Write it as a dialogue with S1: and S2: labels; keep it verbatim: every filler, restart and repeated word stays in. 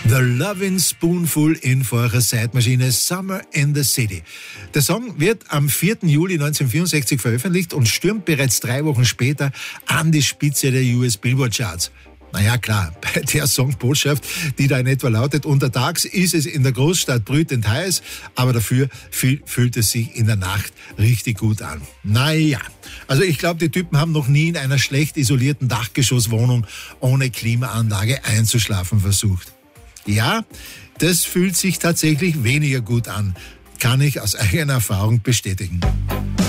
S1: The Lovin' Spoonful in vor eurer Zeitmaschine Summer in the City. Der Song wird am vierten Juli neunzehnhundertvierundsechzig veröffentlicht und stürmt bereits drei Wochen später an die Spitze der U S Billboard Charts. Naja, klar, bei der Songbotschaft, die da in etwa lautet, untertags ist es in der Großstadt brütend heiß, aber dafür fühlt es sich in der Nacht richtig gut an. Naja, also ich glaube, die Typen haben noch nie in einer schlecht isolierten Dachgeschosswohnung ohne Klimaanlage einzuschlafen versucht. Ja, das fühlt sich tatsächlich weniger gut an, kann ich aus eigener Erfahrung bestätigen.